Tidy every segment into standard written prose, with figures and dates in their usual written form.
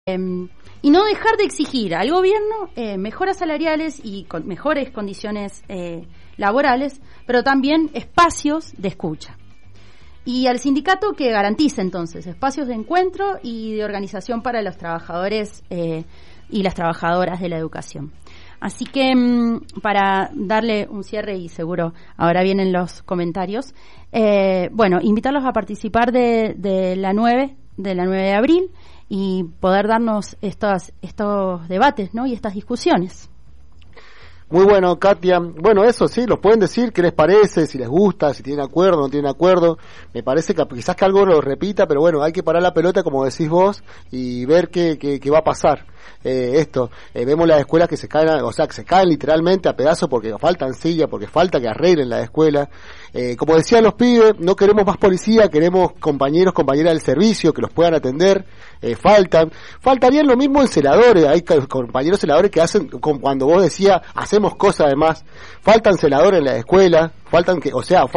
y no dejar de exigir al gobierno mejoras salariales y con mejores condiciones laborales, pero también espacios de escucha. Y al sindicato que garantice entonces espacios de encuentro y de organización para los trabajadores y las trabajadoras de la educación. Así que para darle un cierre, y seguro ahora vienen los comentarios, invitarlos a participar de la 9 de abril y poder darnos estos debates, ¿no? Y estas discusiones. Muy bueno, Katia. Bueno, eso sí, los pueden decir qué les parece, si les gusta, si tienen acuerdo, no tienen acuerdo. Me parece que quizás que algo lo repita, pero bueno, hay que parar la pelota, como decís vos, y ver qué va a pasar. Vemos las escuelas que se caen literalmente a pedazos porque faltan sillas, porque falta que arreglen la escuela. Como decían los pibes, no queremos más policía, queremos compañeros, compañeras del servicio que los puedan atender. Faltarían lo mismo en celadores, hay compañeros celadores que hacen, cuando vos decías, hacemos cosas además, faltan celadores en la escuela, faltan que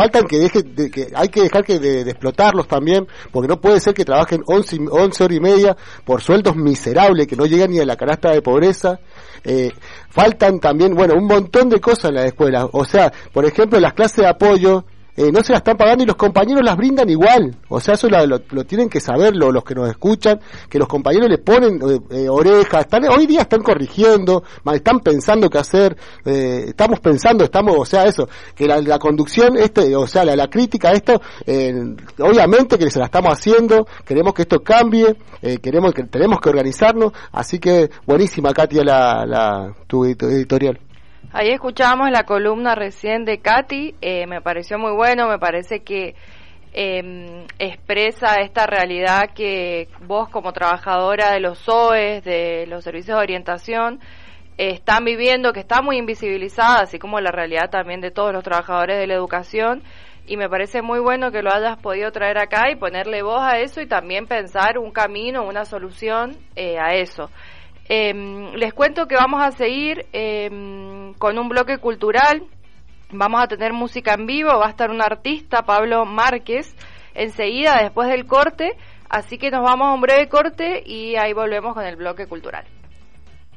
hay que dejar de explotarlos también, porque no puede ser que trabajen 11 horas y media por sueldos miserables que no llegan ni a la canasta de pobreza. Faltan también, un montón de cosas en la escuela, por ejemplo, las clases de apoyo, no se las están pagando y los compañeros las brindan igual, eso lo tienen que saber los que nos escuchan, que los compañeros le ponen orejas, hoy día están corrigiendo, están pensando qué hacer, estamos pensando, que la conducción, la crítica a esto, obviamente que se la estamos haciendo, queremos que esto cambie, tenemos que organizarnos, así que buenísima, Katia, tu editorial. Ahí escuchábamos la columna recién de Katy, me pareció muy bueno, me parece que expresa esta realidad que vos como trabajadora de los SOEs, de los servicios de orientación, están viviendo, que está muy invisibilizada, así como la realidad también de todos los trabajadores de la educación, y me parece muy bueno que lo hayas podido traer acá y ponerle voz a eso y también pensar un camino, una solución a eso. Les cuento que vamos a seguir con un bloque cultural, vamos a tener música en vivo, va a estar un artista, Pablo Márquez, enseguida después del corte, así que nos vamos a un breve corte y ahí volvemos con el bloque cultural.